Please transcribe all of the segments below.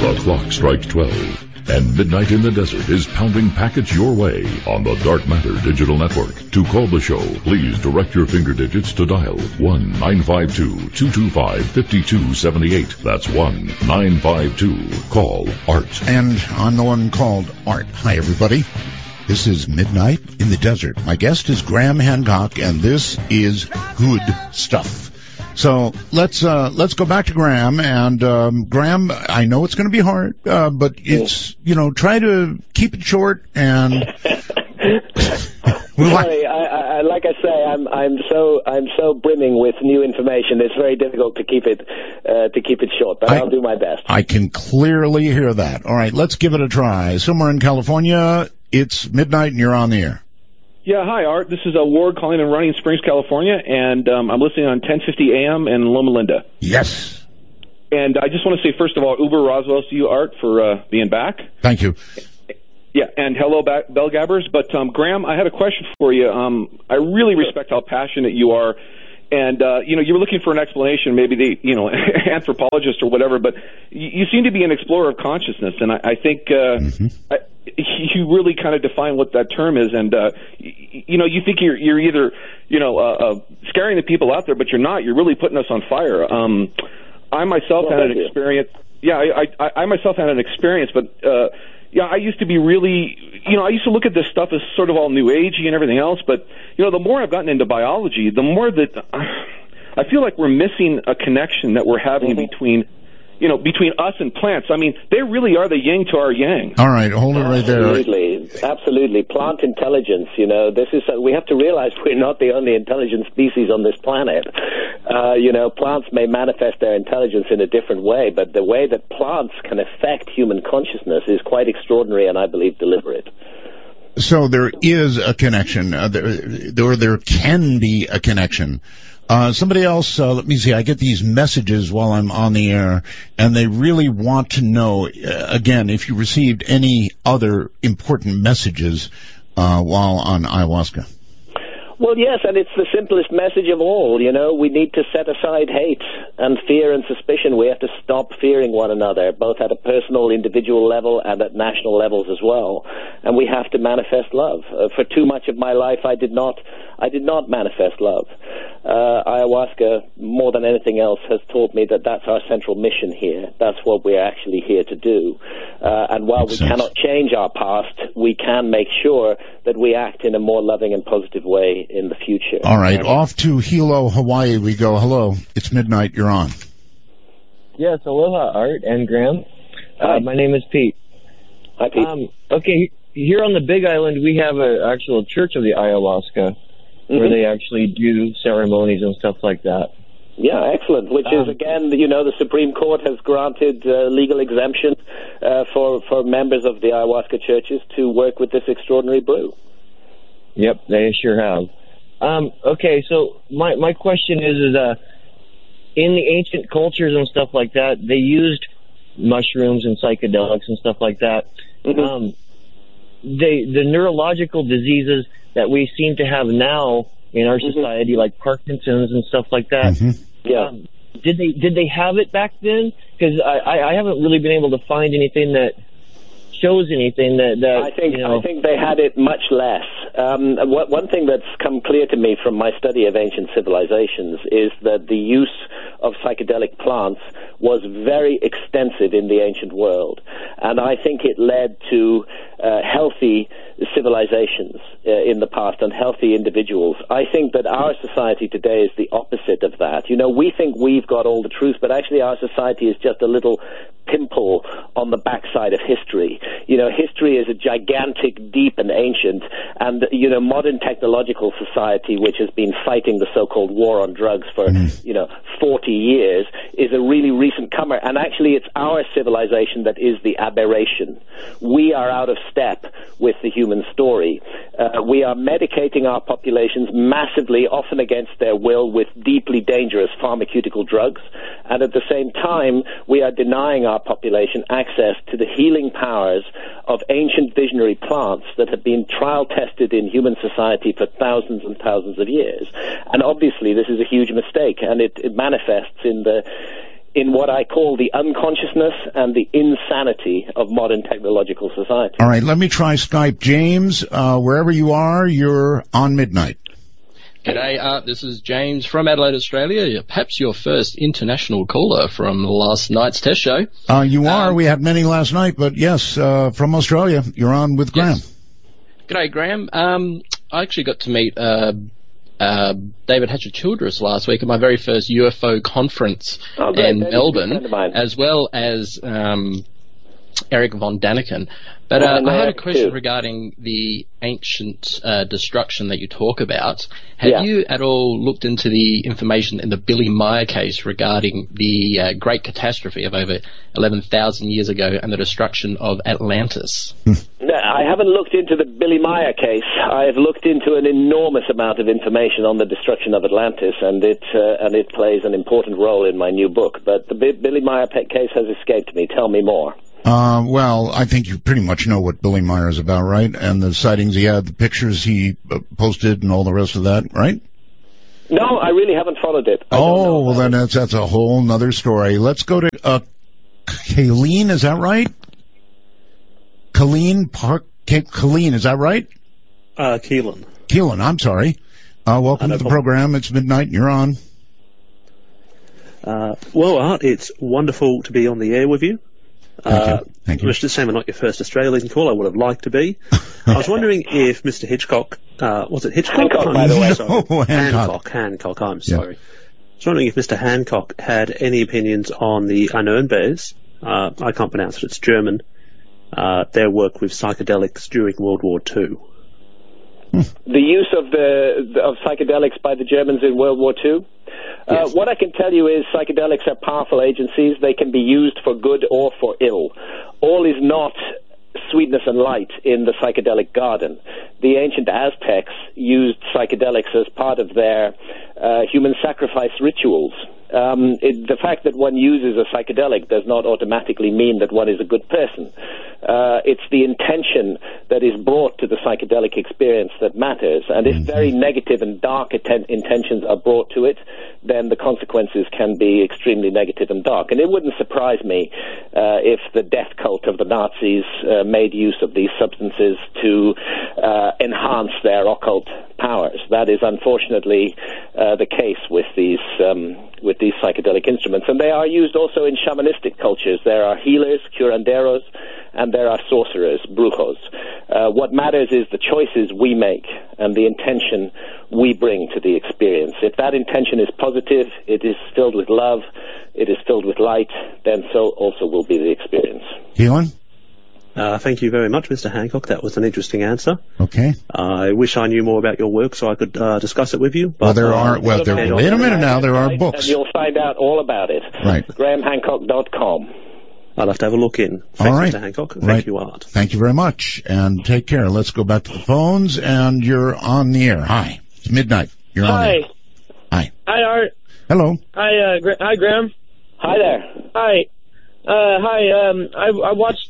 The clock strikes 12, and Midnight in the Desert is pounding packets your way on the Dark Matter Digital Network. To call the show, please direct your finger digits to dial 1-952-225-5278. That's 1-952. Call Art. And I'm the one called Art. Hi, everybody. This is Midnight in the Desert. My guest is Graham Hancock, and this is good stuff. So let's go back to Graham. And Graham, I know it's going to be hard, but it's try to keep it short and. Sorry, I like I say, I'm so brimming with new information. It's very difficult to keep it short, but I'll do my best. I can clearly hear that. All right, let's give it a try. Somewhere in California, it's midnight, and you're on the air. Yeah, hi, Art. This is Ward calling in Running Springs, California, and I'm listening on 1050 AM in Loma Linda. Yes. And I just want to say, first of all, Uber Roswell to you, Art, for being back. Thank you. Yeah, and hello, Bell Gabbers. But, Graham, I had a question for you. I really respect how passionate you are. And, you were looking for an explanation, maybe the, anthropologist or whatever, but you seem to be an explorer of consciousness. And I think you really kind of define what that term is. And, you think you're either, scaring the people out there, but you're not. You're really putting us on fire. I myself had an experience. Yeah, I myself had an experience, but, I used to be really, I used to look at this stuff as sort of all new agey and everything else, but, the more I've gotten into biology, the more that I feel like we're missing a connection that we're having between us and plants. I mean, they really are the yin to our yang. All right, hold it right there. Absolutely. Plant intelligence, this is, we have to realize we're not the only intelligent species on this planet. Plants may manifest their intelligence in a different way, but the way that plants can affect human consciousness is quite extraordinary and I believe deliberate. So there is a connection, there can be a connection. Somebody else, let me see, I get these messages while I'm on the air, and they really want to know, again, if you received any other important messages while on ayahuasca. Well, yes, and it's the simplest message of all. We need to set aside hate and fear and suspicion. We have to stop fearing one another, both at a personal, individual level and at national levels as well. And we have to manifest love. For too much of my life, I did not manifest love. Ayahuasca, more than anything else, has taught me that that's our central mission here. That's what we're actually here to do. And while we cannot change our past, we can make sure that we act in a more loving and positive way in the future. All right, off to Hilo, Hawaii we go. Hello, it's midnight, you're on. Yes, aloha, Art and Graham. My name is Pete. Hi, Pete. Okay, here on the Big Island, we have an actual Church of the Ayahuasca, where they actually do ceremonies and stuff like that. Yeah, excellent. Which is, again, the Supreme Court has granted legal exemption for members of the ayahuasca churches to work with this extraordinary brew. Yep, they sure have. Okay, so my question is in the ancient cultures and stuff like that, they used mushrooms and psychedelics and stuff like that. The neurological diseases that we seem to have now in our society, like Parkinson's and stuff like that, did they have it back then? Because I haven't really been able to find anything that shows anything that I think they had it much less. One thing that's come clear to me from my study of ancient civilizations is that the use of psychedelic plants was very extensive in the ancient world, and I think it led to healthy civilizations in the past and healthy individuals. I think that our society today is the opposite of that. We think we've got all the truth, but actually our society is just a little pimple on the backside of history. History is a gigantic, deep, and ancient, and modern technological society, which has been fighting the so-called war on drugs for 40 years, is a really recent comer. And actually, it's our civilization that is the aberration. We are out of step with the human story. We are medicating our populations massively, often against their will, with deeply dangerous pharmaceutical drugs, and at the same time, we are denying our population access to the healing powers of ancient visionary plants that have been trial tested in human society for thousands and thousands of years. And obviously this is a huge mistake, and it manifests in in what I call the unconsciousness and the insanity of modern technological society. All right, let me try Skype. James, wherever you are, you're on Midnight. G'day, Art. This is James from Adelaide, Australia. Perhaps your first international caller from last night's test show. You are. We had many last night, but yes, from Australia. You're on with Graham. Yes. G'day, Graham. I actually got to meet David Hatcher-Childress last week at my very first UFO conference in Melbourne, as well as Eric von Daniken. But I had a question regarding the ancient destruction that you talk about. Have you at all looked into the information in the Billy Meier case regarding the great catastrophe of over 11,000 years ago and the destruction of Atlantis? No, I haven't looked into the Billy Meier case. I've looked into an enormous amount of information on the destruction of Atlantis, and it plays an important role in my new book. But the Billy Meier case has escaped me. Tell me more. Well, I think you pretty much know what Billy Meier is about, right? And the sightings he had, the pictures he posted, and all the rest of that, right? No, I really haven't followed it. Well, then that's a whole nother story. Let's go to Kayleen, is that right? Kayleen, is that right? Keelan, I'm sorry. Welcome to the program. It's midnight, and you're on. Well, Art, it's wonderful to be on the air with you. Thank you. Mr. Sam, I'm not your first Australian call. I would have liked to be. I was wondering if Mr. Hitchcock, was it Hitchcock? Hancock, by the way. Hancock, I'm sorry. I was wondering if Mr. Hancock had any opinions on the Urnbergs. I can't pronounce it, it's German. Their work with psychedelics during World War II. The use of psychedelics by the Germans in World War II? Yes. What I can tell you is psychedelics are powerful agencies. They can be used for good or for ill. All is not sweetness and light in the psychedelic garden. The ancient Aztecs used psychedelics as part of their human sacrifice rituals. The fact that one uses a psychedelic does not automatically mean that one is a good person. It's the intention that is brought to the psychedelic experience that matters. And if very negative and dark intentions are brought to it, then the consequences can be extremely negative and dark. And it wouldn't surprise me if the death cult of the Nazis made use of these substances to enhance their occult powers. That is unfortunately the case with these psychedelic instruments, and they are used also in shamanistic cultures. There are healers, curanderos, and there are sorcerers, brujos. What matters is the choices we make and the intention we bring to the experience. If that intention is positive, it is filled with love, it is filled with light, then so also will be the experience. Keelan? Thank you very much, Mr. Hancock. That was an interesting answer. Okay. I wish I knew more about your work so I could discuss it with you. But, wait a minute now, there are books. And you'll find out all about it. Right. GrahamHancock.com. I'll have to have a look in. Thanks, all right. Mr. Hancock. Thank you, Art. Thank you very much, and take care. Let's go back to the phones, and you're on the air. Hi. It's midnight. You're on the air. Hi. Hi, Art. Hello. Hi, Graham. Hi there. Hi. I watched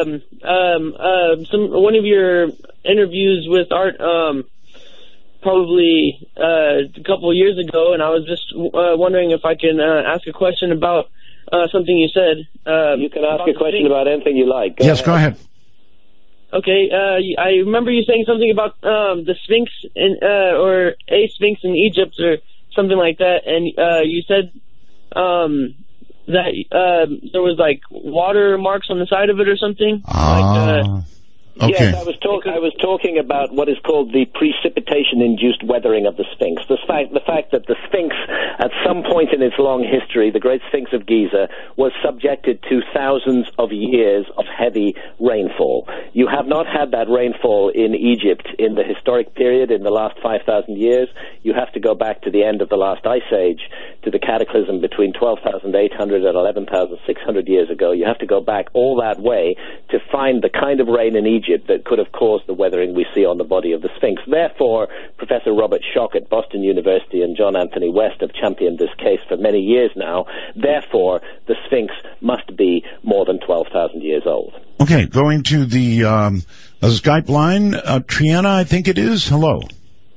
one of your interviews with Art probably a couple of years ago, and I was just wondering if I can ask a question about something you said. You can ask a question about anything you like. Go ahead. Okay. I remember you saying something about the Sphinx or a Sphinx in Egypt or something like that, and you said that there was like water marks on the side of it or something. Okay. Yes, I was talking about what is called the precipitation-induced weathering of the Sphinx. The fact that the Sphinx, at some point in its long history, the Great Sphinx of Giza, was subjected to thousands of years of heavy rainfall. You have not had that rainfall in Egypt in the historic period in the last 5,000 years. You have to go back to the end of the last ice age, to the cataclysm between 12,800 and 11,600 years ago. You have to go back all that way to find the kind of rain in Egypt that could have caused the weathering we see on the body of the Sphinx. Therefore, Professor Robert Schoch at Boston University and John Anthony West have championed this case for many years now. Therefore, the Sphinx must be more than 12,000 years old. Okay, going to the Skype line. Triana, I think it is. Hello.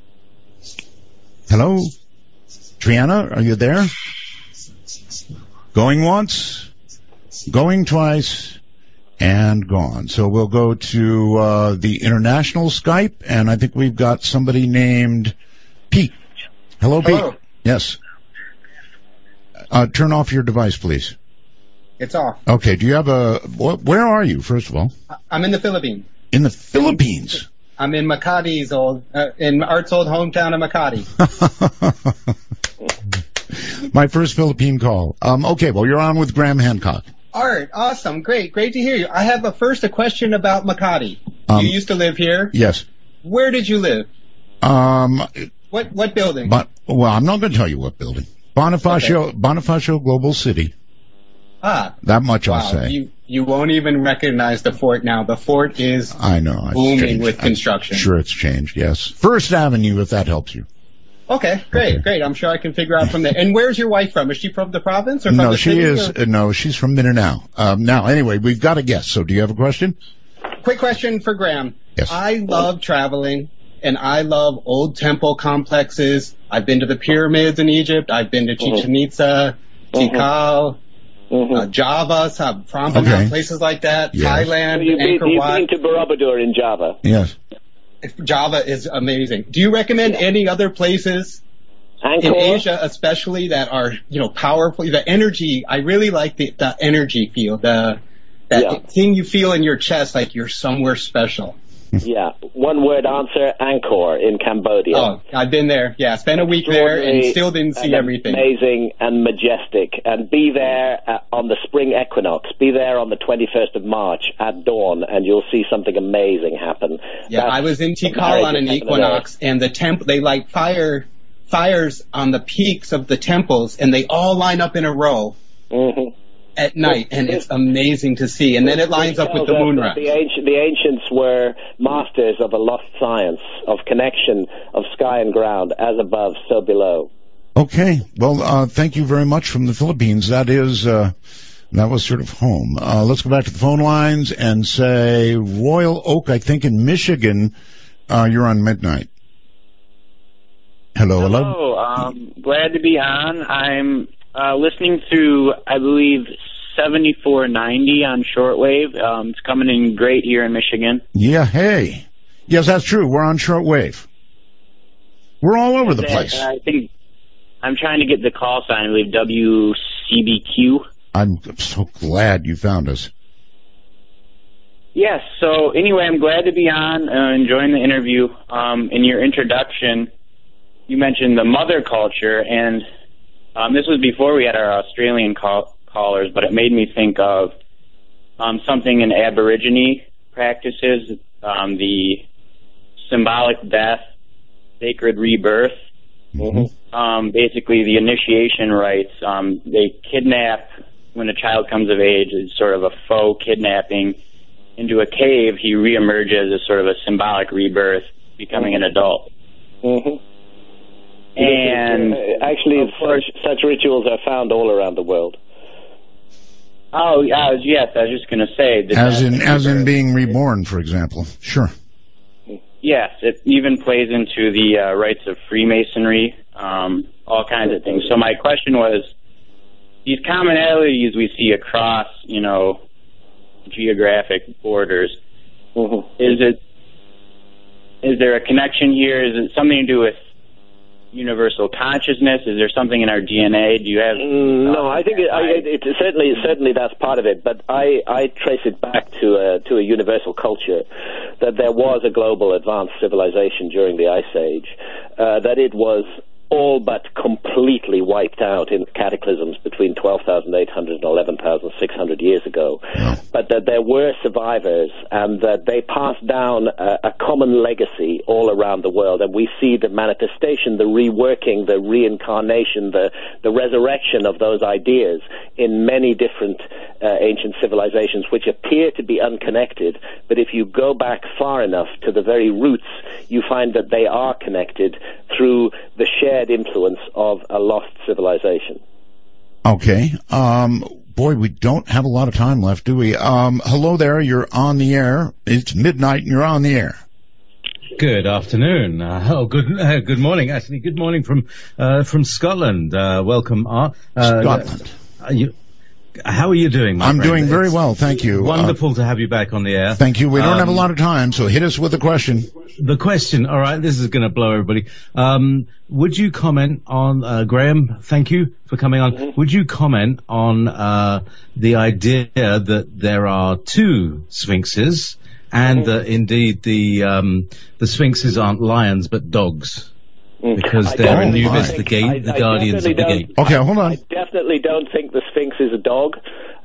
Hello? Triana, are you there? Going once, going twice, and gone. So we'll go to the international Skype, and I think we've got somebody named Pete. Hello, Pete. Yes. Turn off your device, please. It's off. Okay. Do you have where are you, first of all? I'm in the Philippines. In the Philippines? I'm in Makati's in Art's old hometown of Makati. My first Philippine call. Okay, well, you're on with Graham Hancock. Art, awesome, great to hear you. I have a question about Makati. You used to live here? Yes. Where did you live? What building? Well, I'm not going to tell you what building. Bonifacio Global City. That much I'll say. You won't even recognize the fort now. The fort is booming with construction. I'm sure it's changed, yes. First Avenue, if that helps you. Okay, great. I'm sure I can figure out from there. And where's your wife from? Is she from the province or from the city? No, she's from Mindanao. Now, anyway, we've got a guest, so do you have a question? Quick question for Graham. Yes. I love traveling, and I love old temple complexes. I've been to the pyramids in Egypt. I've been to Chichen Itza, Tikal, Java, Prambanan, places like that, Thailand, You've been to Borobudur in Java. Yes. Java is amazing. Do you recommend any other places in Asia, especially that are, powerful? The energy, I really like the energy feel, that thing you feel in your chest, like you're somewhere special. Yeah, one word answer, Angkor in Cambodia. Oh, I've been there. Yeah, spent a week there and still didn't see everything. Amazing and majestic. And be there on the spring equinox. Be there on the 21st of March at dawn, and you'll see something amazing happen. Yeah, I was in Tikal on an equinox, and the they light fires on the peaks of the temples, and they all line up in a row. At night, and it's amazing to see. And then it lines up with the moonrise. The ancients were masters of a lost science of connection of sky and ground, as above, so below. Okay, well, thank you very much from the Philippines. That was sort of home. Let's go back to the phone lines and say Royal Oak, I think in Michigan. You're on Midnight. Hello. Glad to be on. I'm listening through, I believe, 7490 on shortwave. It's coming in great here in Michigan. Yeah, hey. Yes, that's true. We're on shortwave. We're all over the place. I think I'm trying to get the call sign, I believe, WCBQ. I'm so glad you found us. Yes, so anyway, I'm glad to be on, enjoying the interview. In your introduction, you mentioned the mother culture, and this was before we had our Australian callers, but it made me think of something in Aborigine practices, the symbolic death, sacred rebirth. Basically, the initiation rites. They kidnap when a child comes of age. It's sort of a faux kidnapping into a cave. He reemerges as sort of a symbolic rebirth, becoming an adult. And actually, such rituals are found all around the world. Oh, yes, I was just going to say. As in being reborn, for example. Sure. Yes, it even plays into the rites of Freemasonry, all kinds of things. So my question was, these commonalities we see across, geographic borders, is there a connection here? Is it something to do with universal consciousness? Is there something in our DNA? Do you have? No, I think it certainly that's part of it. But I trace it back to a universal culture, that there was a global advanced civilization during the Ice Age, that it was all but completely wiped out in cataclysms between 12,800 and 11,600 years ago. But that there were survivors, and that they passed down a common legacy all around the world. And we see the manifestation, the reworking, the reincarnation, the resurrection of those ideas in many different ancient civilizations, which appear to be unconnected. But if you go back far enough to the very roots, you find that they are connected through the shared influence of a lost civilization. Okay. Boy, we don't have a lot of time left, do we? Hello there. You're on the air. It's midnight and you're on the air. Good afternoon. Good morning. Actually, good morning from Scotland. Welcome, Art. Scotland. How are you doing, my friend? I'm doing very well, thank you. Wonderful to have you back on the air. Thank you. We don't have a lot of time, so hit us with a question. The question, all right, this is going to blow everybody. Would you comment on, Graham, thank you for coming on. Mm-hmm. Would you comment on the idea that there are two sphinxes and that indeed the sphinxes aren't lions but dogs? Because they're Anubis, the guardians of the gate. Okay, hold on. I definitely don't think the Sphinx is a dog.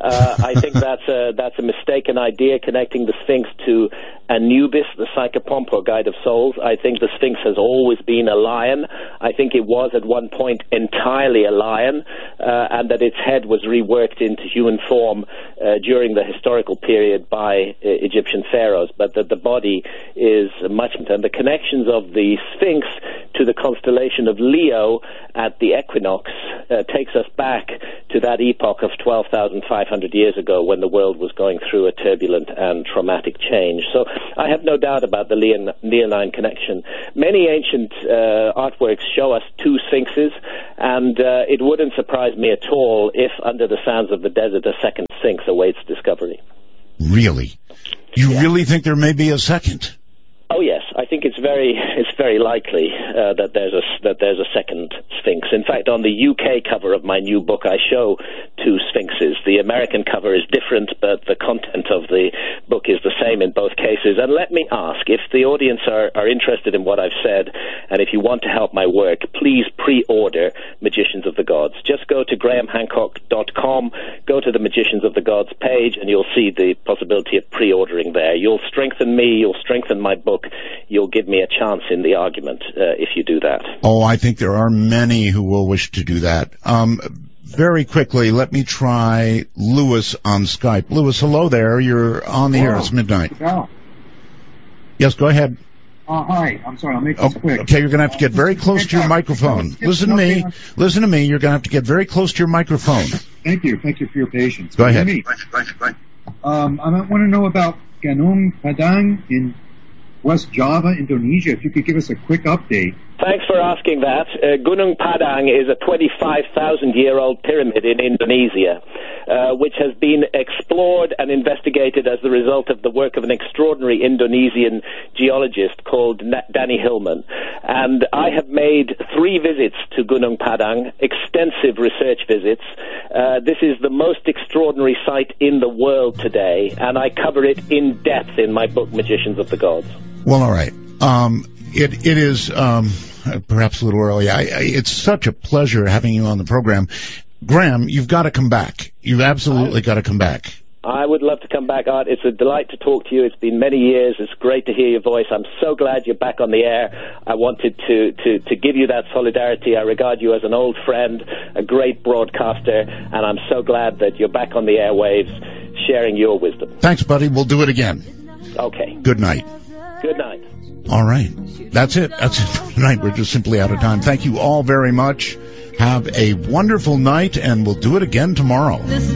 I think that's a mistaken idea connecting the Sphinx to Anubis, the psychopomp or guide of souls. I think the Sphinx has always been a lion. I think it was at one point entirely a lion, and that its head was reworked into human form during the historical period by Egyptian pharaohs, but that the body is much, and the connections of the Sphinx to the constellation of Leo at the equinox takes us back to that epoch of 12,500 years ago when the world was going through a turbulent and traumatic change. So I have no doubt about the Leonine connection. Many ancient artworks show us two sphinxes, and it wouldn't surprise me at all if under the sands of the desert a second sphinx awaits discovery. Really? You really think there may be a second? Oh yes, I think it's very likely that there's a second sphinx. In fact, on the UK cover of my new book, I show two sphinxes. The American cover is different, but the content of the book is the same in both cases. And let me ask, if the audience are interested in what I've said, and if you want to help my work, please pre-order Magicians of the Gods. Just go to grahamhancock.com, go to the Magicians of the Gods page, and you'll see the possibility of pre-ordering there. You'll strengthen me, you'll strengthen my book, you'll give me a chance in the argument if you do that. Oh, I think there are many who will wish to do that. Very quickly, let me try Lewis on Skype. Lewis, hello there. You're on the air. It's midnight. Yeah. Yes, go ahead. Hi. I'm sorry. I'll make this quick. Okay, you're going to have to get very close to your microphone. Listen to me. Listen to me. You're going to have to get very close to your microphone. Thank you. Thank you for your patience. Go ahead. I want to know about Gunung Padang in West Java, Indonesia. If you could give us a quick update. Thanks for asking that. Gunung Padang is a 25,000-year-old pyramid in Indonesia, which has been explored and investigated as the result of the work of an extraordinary Indonesian geologist called Danny Hillman. And I have made 3 visits to Gunung Padang, extensive research visits. This is the most extraordinary site in the world today, and I cover it in depth in my book, Magicians of the Gods. Well, all right. It is perhaps a little early. It's such a pleasure having you on the program. Graham, you've got to come back. You've absolutely got to come back. I would love to come back, Art. It's a delight to talk to you. It's been many years. It's great to hear your voice. I'm so glad you're back on the air. I wanted to give you that solidarity. I regard you as an old friend, a great broadcaster, and I'm so glad that you're back on the airwaves sharing your wisdom. Thanks, buddy. We'll do it again. Okay. Good night. Good night. All right. That's it. That's it for tonight. We're just simply out of time. Thank you all very much. Have a wonderful night, and we'll do it again tomorrow.